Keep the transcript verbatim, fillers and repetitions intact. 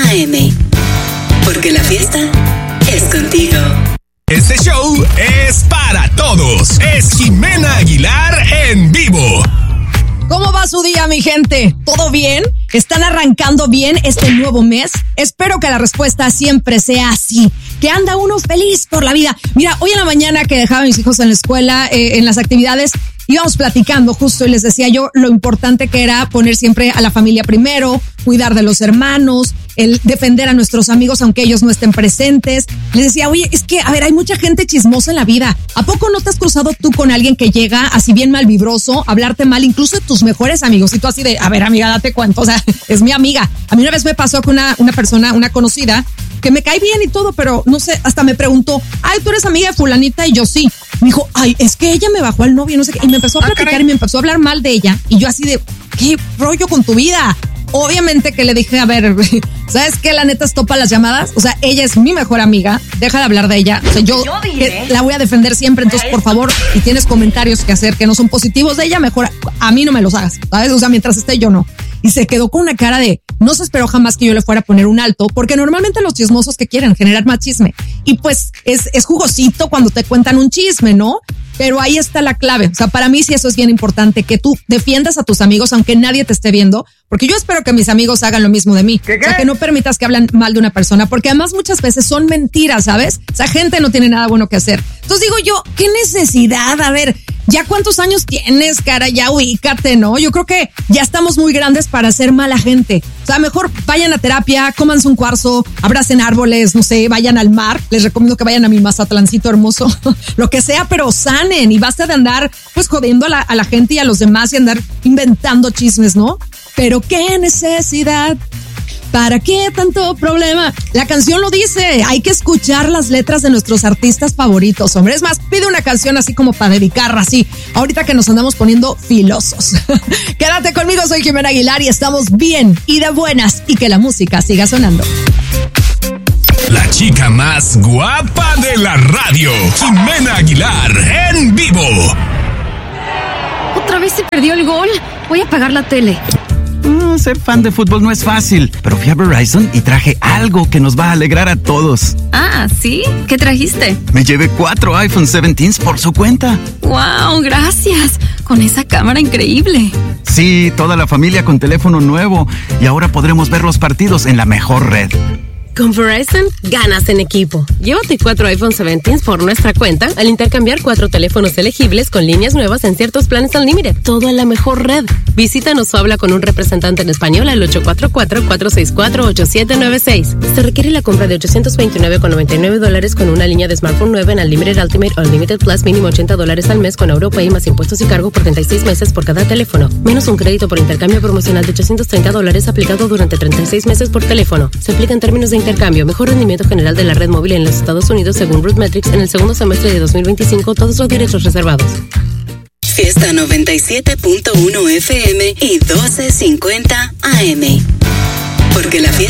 A M. Porque la fiesta es contigo. Este show es para todos. Es Jimena Aguilar en vivo. ¿Cómo va su día, mi gente? ¿Todo bien? ¿Están arrancando bien este nuevo mes? Espero que la respuesta siempre sea así, que anda uno feliz por la vida. Mira, hoy en la mañana que dejaba a mis hijos en la escuela, eh, en las actividades, íbamos platicando justo y les decía yo lo importante que era poner siempre a la familia primero, cuidar de los hermanos, el defender a nuestros amigos aunque ellos no estén presentes. Les decía, oye, es que, a ver, hay mucha gente chismosa en la vida. ¿A poco no te has cruzado tú con alguien que llega así bien malvibroso, a hablarte mal, incluso de tus mejores amigos? Y tú así de, a ver, amiga, date cuenta, o sea, es mi amiga. A mí una vez me pasó con una, una persona, una conocida, que me cae bien y todo, pero no sé, hasta me preguntó, ay, ¿tú eres amiga de fulanita? Y yo sí. Me dijo, ay, es que ella me bajó al novio, no sé qué. Y me empezó a platicar ah, y me empezó a hablar mal de ella. Y yo así de, ¿qué rollo con tu vida? Obviamente que le dije, a ver, ¿sabes qué? La neta estopa las llamadas. O sea, ella es mi mejor amiga. Deja de hablar de ella. O sea, yo, yo que la voy a defender siempre. Entonces, por favor, si tienes comentarios que hacer que no son positivos de ella, mejor a mí no me los hagas, ¿sabes? O sea, mientras esté yo no. Y se quedó con una cara de, no se esperó jamás que yo le fuera a poner un alto, porque normalmente los chismosos que quieren generar más chisme. Y pues es, es jugosito cuando te cuentan un chisme, ¿no? Pero ahí está la clave. O sea, para mí sí eso es bien importante, que tú defiendas a tus amigos aunque nadie te esté viendo, porque yo espero que mis amigos hagan lo mismo de mí. ¿Qué, qué? O sea, que no permitas que hablen mal de una persona, porque además muchas veces son mentiras, ¿sabes? O sea, gente no tiene nada bueno que hacer. Entonces digo yo, ¿qué necesidad? A ver, ¿ya cuántos años tienes, cara? Ya ubícate, ¿no? Yo creo que ya estamos muy grandes para ser mala gente. O sea, mejor vayan a terapia, cómanse un cuarzo, abracen árboles, no sé, vayan al mar. Les recomiendo que vayan a mi Mazatlancito hermoso, lo que sea, pero sanen y basta de andar pues jodiendo a la, a la gente y a los demás y andar inventando chismes, ¿no? Pero qué necesidad. ¿Para qué tanto problema? La canción lo dice, hay que escuchar las letras de nuestros artistas favoritos, hombre. Es más, pide una canción así como para dedicar, así, ahorita que nos andamos poniendo filosos. Quédate conmigo, soy Jimena Aguilar y estamos bien y de buenas y que la música siga sonando. La chica más guapa de la radio, Jimena Aguilar, en vivo. Otra vez se perdió el gol. Voy a apagar la tele. Mm, ser fan de fútbol no es fácil, pero fui a Verizon y traje algo que nos va a alegrar a todos. Ah, ¿sí? ¿Qué trajiste? Me llevé cuatro iPhone diecisiete por su cuenta. ¡Wow! Gracias. Con esa cámara increíble. Sí, toda la familia con teléfono nuevo. Y ahora podremos ver los partidos en la mejor red. Con Verizon, ganas en equipo. Llévate cuatro iPhone diecisiete por nuestra cuenta al intercambiar cuatro teléfonos elegibles con líneas nuevas en ciertos planes Unlimited. Todo en la mejor red. Visítanos o habla con un representante en español al ocho cuatro cuatro, cuatro seis cuatro, ocho siete nueve seis. Se requiere la compra de ochocientos veintinueve con noventa y nueve dólares con una línea de smartphone nueva en Unlimited Ultimate o Unlimited Plus mínimo ochenta dólares al mes con AuroPay más impuestos y cargo por treinta y seis meses por cada teléfono. Menos un crédito por intercambio promocional de ochocientos treinta dólares aplicado durante treinta y seis meses por teléfono. Se aplica en términos de intercambio, mejor rendimiento general de la red móvil en los Estados Unidos según RootMetrics en el segundo semestre de dos mil veinticinco, todos los derechos reservados. Fiesta noventa y siete punto uno F M y doce cincuenta A M. Porque la fiesta